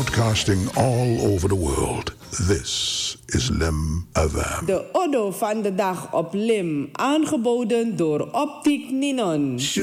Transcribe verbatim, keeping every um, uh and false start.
Broadcasting all over the world. This is Lim F M. De Oddo van de dag op Lim. Aangeboden door Optiek Ninon.